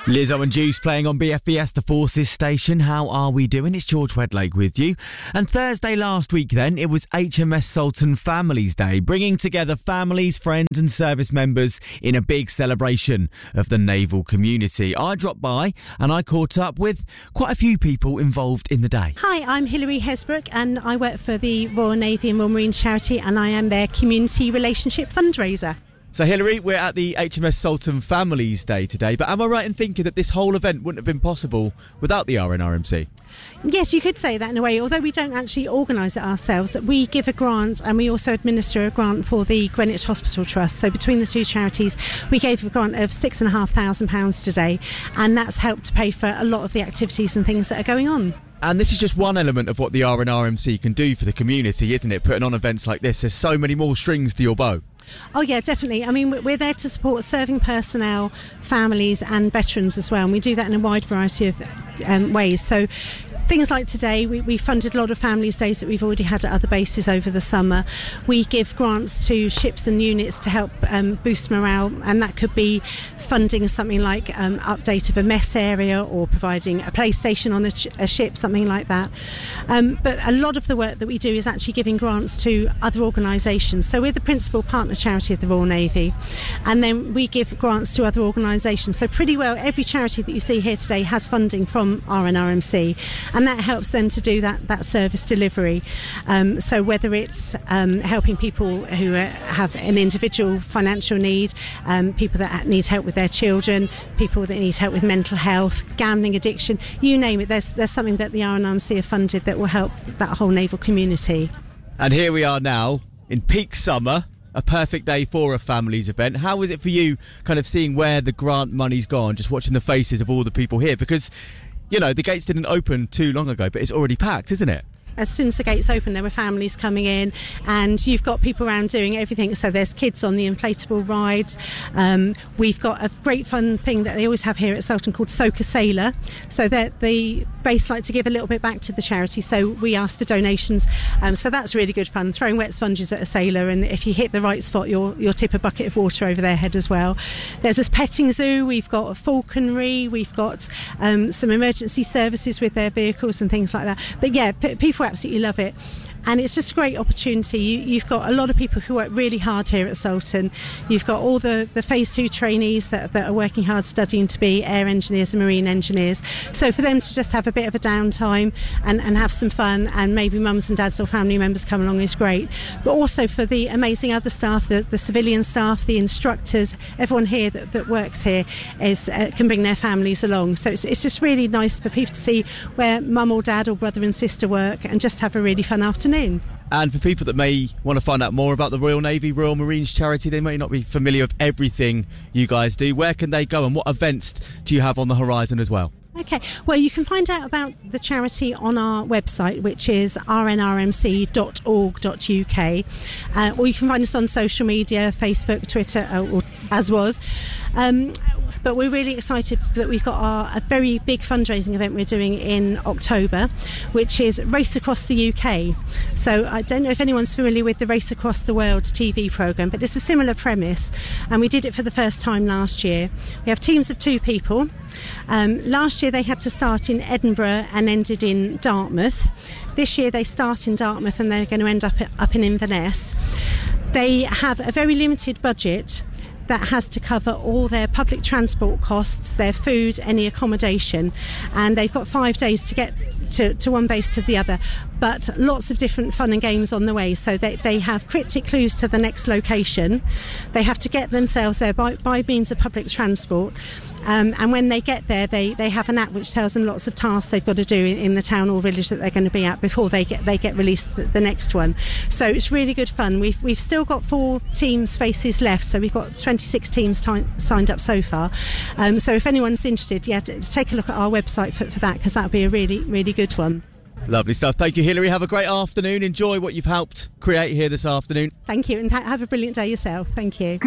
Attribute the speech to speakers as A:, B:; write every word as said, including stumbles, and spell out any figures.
A: Lizzo and Juice playing on B F B S, the Forces station. How are we doing? It's George Wedlake with you. And Thursday last week then, it was H M S Sultan Families Day, bringing together families, friends and service members in a big celebration of the naval community. I dropped by and I caught up with quite a few people involved in the day.
B: Hi, I'm Hilary Hesbrook and I work for the Royal Navy and Royal Marines charity and I am their community relationship fundraiser.
A: So Hilary, we're at the H M S Sultan Families Day today, but am I right in thinking that this whole event wouldn't have been possible without the R N R M C?
B: Yes, you could say that in a way, although we don't actually organise it ourselves. We give a grant and we also administer a grant for the Greenwich Hospital Trust. So between the two charities, we gave a grant of six and a half thousand pounds today, and that's helped to pay for a lot of the activities and things that are going on.
A: And this is just one element of what the R N R M C can do for the community, isn't it? Putting on events like this, there's so many more strings to your bow.
B: Oh yeah, definitely. I mean, we're there to support serving personnel, families and veterans as well, and we do that in a wide variety of um, ways. So things like today, we, we funded a lot of families' days that we've already had at other bases over the summer. We give grants to ships and units to help um, boost morale, and that could be funding something like um, update of a mess area or providing a PlayStation on a, ch- a ship, something like that. Um, but a lot of the work that we do is actually giving grants to other organisations. So we're the principal partner charity of the Royal Navy, and then we give grants to other organisations. So pretty well every charity that you see here today has funding from R N R M C. And that helps them to do that, that service delivery. Um, so whether it's um, helping people who uh, have an individual financial need, um, people that need help with their children, people that need help with mental health, gambling addiction, you name it, there's, there's something that the R N R M C have funded that will help that whole naval community.
A: And here we are now in peak summer, a perfect day for a families event. How is it for you kind of seeing where the grant money's gone, just watching the faces of all the people here? Because you know, the gates didn't open too long ago, but it's already packed, isn't it?
B: As soon as the gates open, there were families coming in, and you've got people around doing everything. So there's kids on the inflatable rides. Um, we've got a great fun thing that they always have here at Sultan called Soak a Sailor. So that the base like to give a little bit back to the charity. So we ask for donations. Um, so that's really good fun, throwing wet sponges at a sailor. And if you hit the right spot, you'll, you'll tip a bucket of water over their head as well. There's this petting zoo. We've got a falconry. We've got um, some emergency services with their vehicles and things like that. But yeah, p- people absolutely love it, and it's just a great opportunity. You, you've got a lot of people who work really hard here at Sultan. You've got all the, the phase two trainees that, that are working hard studying to be air engineers and marine engineers, so for them to just have a bit of a downtime and, and have some fun, and maybe mums and dads or family members come along, is great. But also for the amazing other staff, the, the civilian staff, the instructors, everyone here that, that works here is uh, can bring their families along. So it's, it's just really nice for people to see where mum or dad or brother and sister work and just have a really fun afternoon.
A: And for people that may want to find out more about the Royal Navy, Royal Marines charity, they may not be familiar with everything you guys do. Where can they go, and what events do you have on the horizon as well?
B: Okay, well, you can find out about the charity on our website, which is r n r m c dot org dot u k, uh, or you can find us on social media, Facebook, Twitter, uh, or as was. Um, but we're really excited that we've got our, a very big fundraising event we're doing in October, which is Race Across the U K. So I don't know if anyone's familiar with the Race Across the World T V programme, but it's a similar premise, and we did it for the first time last year. We have teams of two people. Um, last year they had to start in Edinburgh and ended in Dartmouth. This year they start in Dartmouth and they're going to end up, up in Inverness. They have a very limited budget that has to cover all their public transport costs, their food, any accommodation, and they've got five days to get to, to one base to the other, but lots of different fun and games on the way. So they, they have cryptic clues to the next location. They have to get themselves there by, by means of public transport. Um, and when they get there, they, they have an app which tells them lots of tasks they've got to do in, in the town or village that they're going to be at before they get they get released the, the next one. So it's really good fun. We've we've still got four team spaces left, so we've got twenty-six teams t- signed up so far. Um, so if anyone's interested, yeah, t- take a look at our website for, for that, because that'll be a really really good one.
A: Lovely stuff. Thank you, Hilary. Have a great afternoon. Enjoy what you've helped create here this afternoon.
B: Thank you, and ha- have a brilliant day yourself. Thank you.